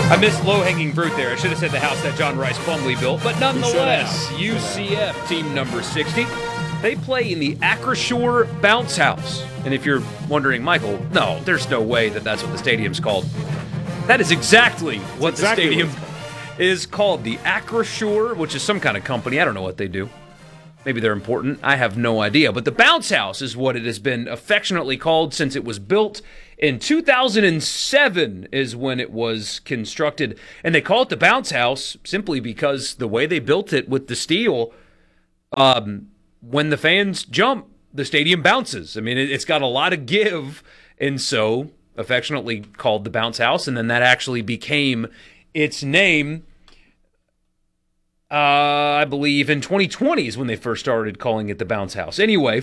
I missed low-hanging fruit there. I should have said the house that John Rice Plumlee built, but nonetheless, UCF, team number 60. They play in the Acrisure Bounce House. And if you're wondering, Michael, no, there's no way that that's what the stadium's called. That is exactly what the stadium is called. The Acrisure, which is some kind of company. I don't know what they do. Maybe they're important. I have no idea. But the Bounce House is what it has been affectionately called since it was built in 2007 is when it was constructed. And they call it the Bounce House simply because the way they built it with the steel, when the fans jump, the stadium bounces. I mean, it's got a lot of give, and so affectionately called the Bounce House, and then that actually became its name, I believe, in 2020 is when they first started calling it the Bounce House. Anyway,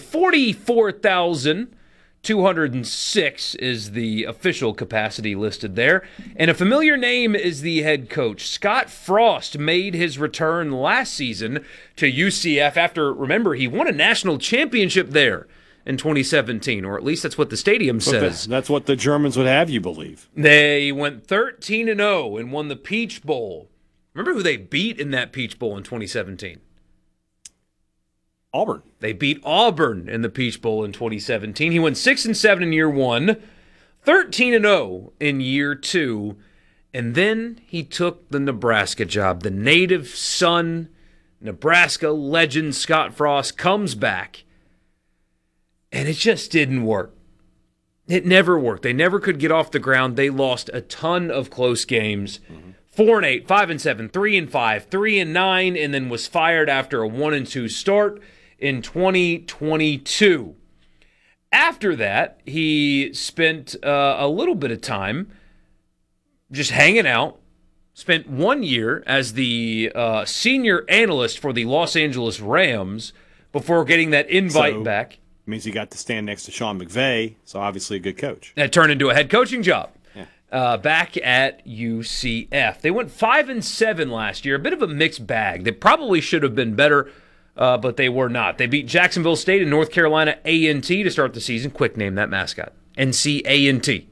44,206 is the official capacity listed there. And a familiar name is the head coach. Scott Frost made his return last season to UCF after, remember, he won a national championship there in 2017, or at least that's what the stadium says. That's what the Germans would have you believe. They went 13-0 and won the Peach Bowl. Remember who they beat in that Peach Bowl in 2017? Auburn. They beat Auburn in the Peach Bowl in 2017. He went 6-7 in year one, 13-0 in year two, and then he took the Nebraska job. The native son, Nebraska legend Scott Frost comes back, and it just didn't work. It never worked. They never could get off the ground. They lost a ton of close games. 4-8, 5-7, 3-5, 3-9, and then was fired after a 1-2 start in 2022. After that, he spent a little bit of time just hanging out, spent 1 year as the senior analyst for the Los Angeles Rams before getting that invite back. Means he got to stand next to Sean McVay, so obviously a good coach. That turned into a head coaching job. Back at UCF. They went 5-7 last year, a bit of a mixed bag. They probably should have been better, but they were not. They beat Jacksonville State and North Carolina A&T to start the season. Quick name that mascot. NC-A&T.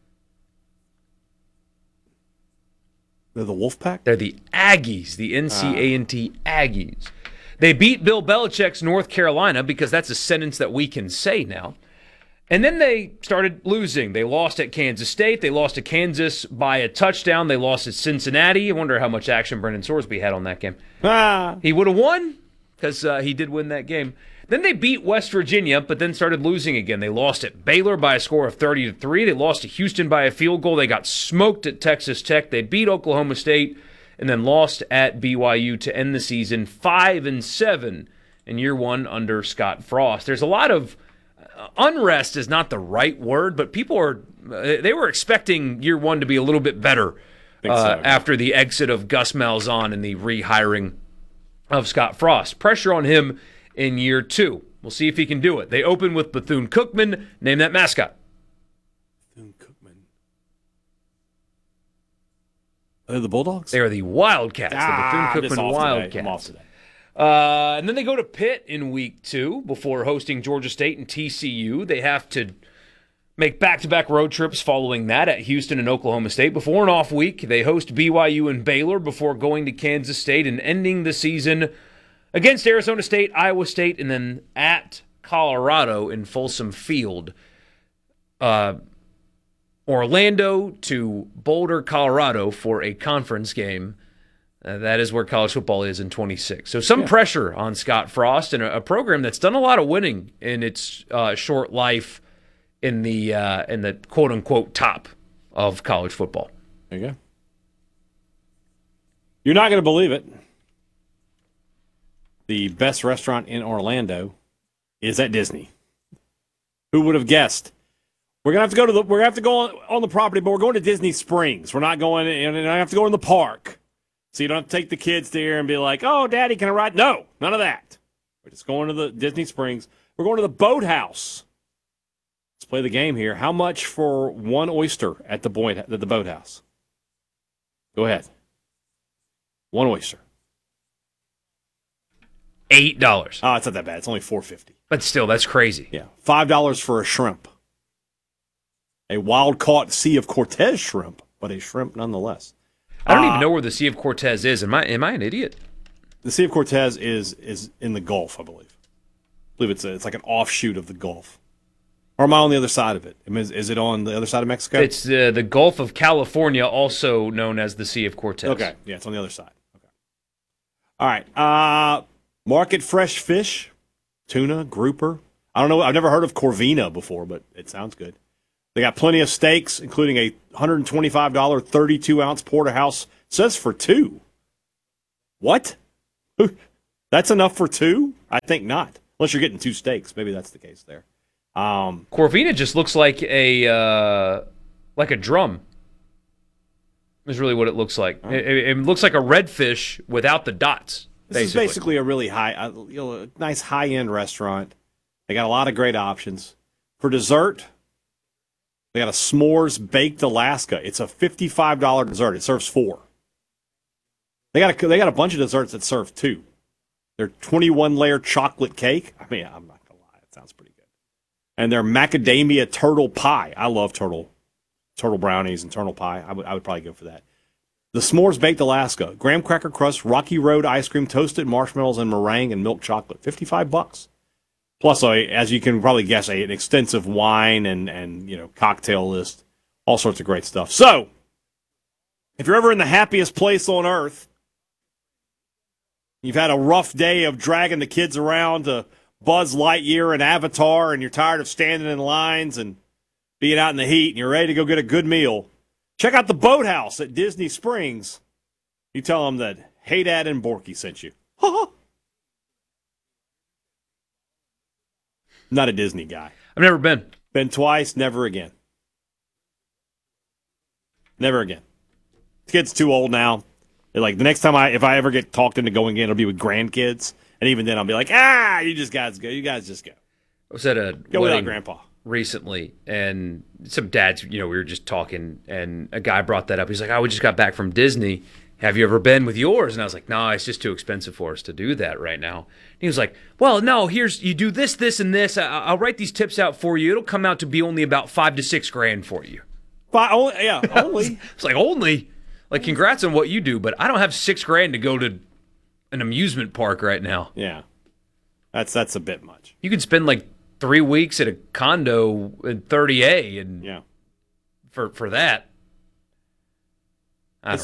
They're the Wolfpack? They're the Aggies, the NC-A&T Aggies. They beat Bill Belichick's North Carolina because that's a sentence that we can say now. And then they started losing. They lost at Kansas State. They lost to Kansas by a touchdown. They lost at Cincinnati. I wonder how much action Brendan Sorsby had on that game. He would have won because he did win that game. Then they beat West Virginia, but then started losing again. They lost at Baylor by a score of 30-3. They lost to Houston by a field goal. They got smoked at Texas Tech. They beat Oklahoma State and then lost at BYU to end the season 5-7 in year one under Scott Frost. There's a lot of unrest is not the right word, but people were expecting year one to be a little bit better after the exit of Gus Malzahn and the rehiring of Scott Frost. Pressure on him in year two. We'll see if he can do it. They open with Bethune-Cookman. Name that mascot. Bethune-Cookman. Are they the Bulldogs? They are the Wildcats. The Bethune-Cookman Wildcats. I'm off today. And then they go to Pitt in week two before hosting Georgia State and TCU. They have to make back-to-back road trips following that at Houston and Oklahoma State. Before an off week, they host BYU and Baylor before going to Kansas State and ending the season against Arizona State, Iowa State, and then at Colorado in Folsom Field. Orlando to Boulder, Colorado for a conference game. That is where college football is in 26. So some pressure on Scott Frost and a program that's done a lot of winning in its short life in the quote-unquote top of college football. There you go. You're not going to believe it. The best restaurant in Orlando is at Disney. Who would have guessed? We're gonna have to go on the property, but we're going to Disney Springs. We're not going, and I have to go in the park. So you don't have to take the kids there and be like, "Oh, Daddy, can I ride?" No, none of that. We're just going to the Disney Springs. We're going to the boathouse. Let's play the game here. How much for one oyster at the boathouse? Go ahead. One oyster. $8. Oh, it's not that bad. It's only $4.50. But still, that's crazy. Yeah, $5 for a shrimp. A wild-caught Sea of Cortez shrimp, but a shrimp nonetheless. I don't even know where the Sea of Cortez is. Am I an idiot? The Sea of Cortez is in the Gulf, I believe. I believe it's like an offshoot of the Gulf. Or am I on the other side of it? Is it on the other side of Mexico? It's the Gulf of California, also known as the Sea of Cortez. Okay, yeah, it's on the other side. Okay. All right. Market fresh fish, tuna, grouper. I don't know. I've never heard of Corvina before, but it sounds good. They got plenty of steaks, including a $125 32-ounce porterhouse. It says for two. What? That's enough for two? I think not. Unless you're getting two steaks. Maybe that's the case there. Corvina just looks like a drum. Is really what it looks like. It looks like a redfish without the dots. This is basically a really nice high-end restaurant. They got a lot of great options. For dessert, they got a s'mores baked Alaska. It's a $55 dessert. It serves 4. They got a bunch of desserts that serve 2. Their 21-layer chocolate cake. I mean, I'm not gonna lie, it sounds pretty good. And their macadamia turtle pie. I love turtle brownies and turtle pie. I would probably go for that. The s'mores baked Alaska, graham cracker crust, Rocky Road ice cream, toasted marshmallows and meringue and milk chocolate. $55. Plus, as you can probably guess, an extensive wine and cocktail list, all sorts of great stuff. So, if you're ever in the happiest place on earth, you've had a rough day of dragging the kids around to Buzz Lightyear and Avatar, and you're tired of standing in lines and being out in the heat, and you're ready to go get a good meal, check out the Boathouse at Disney Springs. You tell them that Hey Dad and Borky sent you. Not a Disney guy. I've never been. Been twice, never again. Never again. The kid's too old now. Like the next time if I ever get talked into going in, it'll be with grandkids, and even then I'll be like, you guys go. You guys just go. I was at a go wedding without Grandpa recently, and some dads, we were just talking, and a guy brought that up. He's like, we just got back from Disney. Have you ever been with yours? And I was like, no, it's just too expensive for us to do that right now. And he was like, well, no, you do this, this, and this. I'll write these tips out for you. It'll come out to be only about $5,000 to $6,000 for you. Only. It's like, only? Like, congrats on what you do, but I don't have $6,000 to go to an amusement park right now. Yeah. That's a bit much. You could spend like 3 weeks at a condo in 30A and for that. It's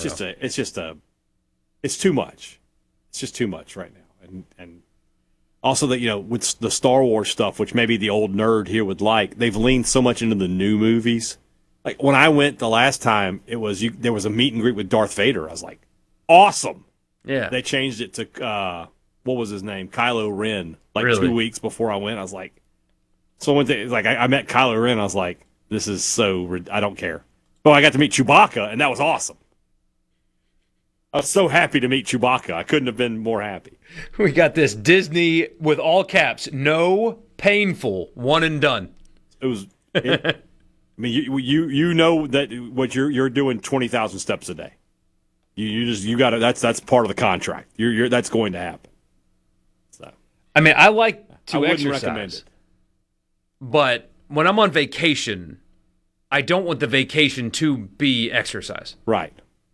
too much. It's just too much right now. And also that, with the Star Wars stuff, which maybe the old nerd here would like, they've leaned so much into the new movies. Like when I went the last time, there was a meet and greet with Darth Vader. I was like, awesome. Yeah. They changed it to what was his name? Kylo Ren. Like really? 2 weeks before I went, I was like, so I went to, I met Kylo Ren. I was like, this is so, I don't care. But I got to meet Chewbacca, and that was awesome. I was so happy to meet Chewbacca. I couldn't have been more happy. We got this Disney with all caps, no painful, one and done. It was. I mean, you know that what you're doing 20,000 steps a day. You got to. That's part of the contract. That's going to happen. So. I mean, I like to wouldn't exercise, recommend it. But when I'm on vacation, I don't want the vacation to be exercise. Right.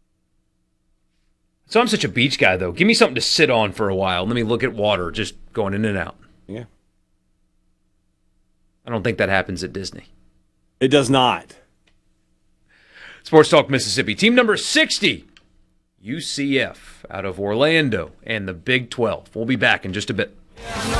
So I'm such a beach guy, though. Give me something to sit on for a while. Let me look at water just going in and out. Yeah. I don't think that happens at Disney. It does not. Sports Talk Mississippi. Team number 60, UCF, out of Orlando and the Big 12. We'll be back in just a bit.